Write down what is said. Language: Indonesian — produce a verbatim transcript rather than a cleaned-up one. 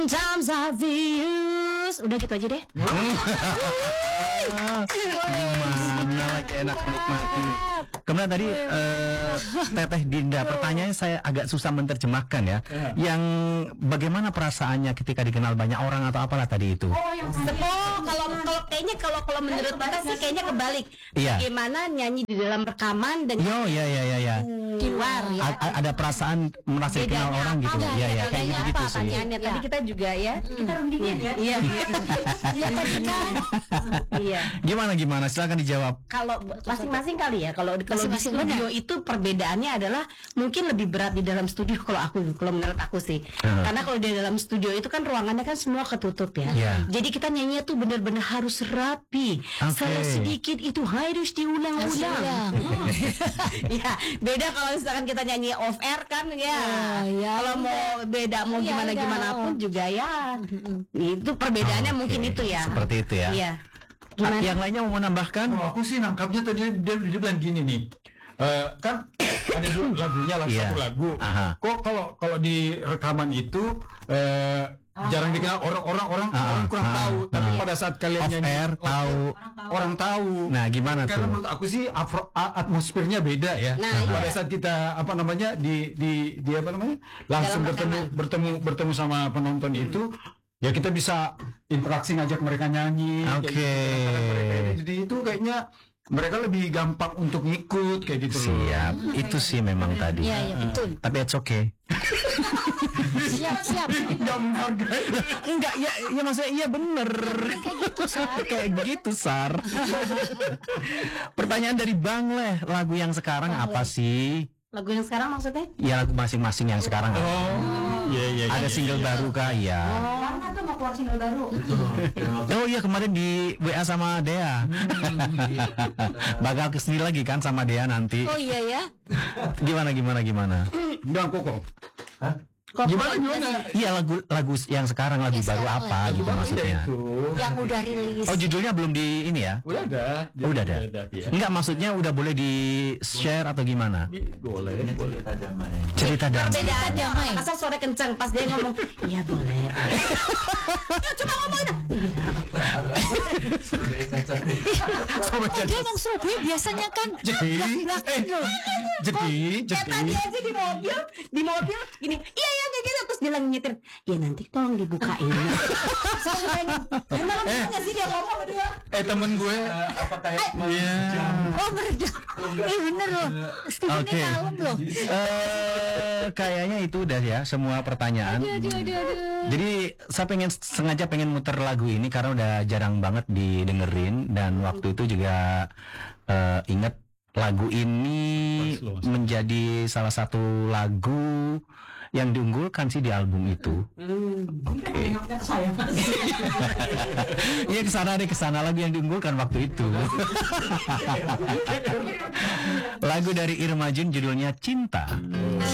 Sometimes obvious. Udah gitu aja deh. Gimana lagi enak menikmati. Kemudian tadi uh, Teteh Dinda, pertanyaannya saya agak susah menerjemahkan ya. Yang bagaimana perasaannya ketika dikenal banyak orang atau apalah tadi itu? Oh, yang oh kalau kalau kayaknya kalau kalau menurut kita sih kayaknya kebalik. Iya. Bagaimana nyanyi di dalam rekaman dan Yo, ya ya ya ya. di luar ya. A- a- ada perasaan merasa dikenal Bedanya orang gitu. apa? Ya ya kayak Bedanya gitu apa sih. pertanyaannya? Tadi kita juga ya. Kita rundingin ya. Iya. Iya tadi kan. Iya. Gimana gimana? Silakan dijawab. Kalau masing-masing kali ya, kalau kalau di Masing-masing studio itu perbedaannya adalah mungkin lebih berat di dalam studio kalau aku kalau menurut aku sih. Hmm. Karena kalau di dalam studio itu kan ruangannya kan semua ketutup ya. Iya. Jadi kita nyanyi tuh benar-benar harus rapi. Oke. Salah sedikit itu harus diulang-ulang. Ya, beda kalau misalkan kita nyanyi off air kan ya. Oh, ya, Kalau mau beda mau Iya, gimana iya. gimana pun juga ya. Itu perbedaannya Oke, mungkin itu ya. seperti itu ya. Iya. Ah, Gimana? yang lainnya mau menambahkan? Oh, aku sih nangkapnya tadi dia, dia bilang gini nih, Eh, kan ada dua lagunya lah, Iya. satu lagu. Aha. Kok kalau kalau di rekaman itu eh, jarang dikenal orang-orang orang Ah, orang kurang ah, tahu, tapi ah. pada saat kalian Off nyanyi air off tahu. orang tahu. Nah, gimana Karena tuh? menurut aku sih afro- a- atmosfernya beda ya. Nah, pada iya. saat kita apa namanya di di di apa namanya langsung Dalam bertemu rekaman. bertemu bertemu sama penonton itu. Ya kita bisa interaksi ngajak mereka nyanyi. kayak Oke. gitu. Kadang-kadang mereka ini, jadi itu kayaknya mereka lebih gampang untuk ngikut kayak gitu loh. Siap, itu sih memang tadi. Iya, iya, betul. Tapi it's okay. Siap, siap. Nggak menghargai. Enggak, ya, ya maksudnya iya bener. Kayak gitu, Sar. Kayak gitu, Sar. Pertanyaan dari Bang Leh, lagu yang sekarang apa sih? Lagu yang sekarang maksudnya? Ya lagu masing-masing yang sekarang. Oh, iya iya. Ada single baru kah? Ya. Karena tuh mau keluar single baru. Oh iya kemarin di W A sama Dea. Bakal kesini lagi kan sama Dea nanti. Oh iya ya. Gimana gimana gimana? Enggak kok kok. Kok Gimana gimana? Iya lagu lagu yang sekarang lagu Yang baru sekarang apa lagi. gitu maksudnya? Itu. Yang udah rilis. Oh judulnya belum di ini ya? Udah ada. Oh, udah ada. ya. Enggak maksudnya udah boleh di share atau gimana? Boleh, boleh. Cerita damai. Perbedaannya Damai. asal suara kencang pas dia ngomong iya boleh. Cuma ngomong dah. Oh, dia emang Surabaya biasanya kan. Jadi, eh, jadi, Kayak tadi jadi. aja di mobil, di mobil gini, iya iya kayak gitu terus dia lagi nyetir. Ya nanti tolong dibukain. Emang nggak sih dia ngomong sama dia? Eh temen gue apa kayak Iya. Oh meredak. Eh bener loh. Stevennya Oke. kalem loh. Eh kayaknya itu udah ya semua pertanyaan. Aduh, aduh, aduh, aduh. Jadi saya pengen sengaja pengen muter lagu ini karena udah jarang banget didengerin dan waktu itu juga eh, inget lagu ini menjadi salah satu lagu yang diunggulkan sih di album itu. Oke. Iya kesana deh kesana lagu yang diunggulkan waktu itu. Lagu dari Irma Jun judulnya Cinta.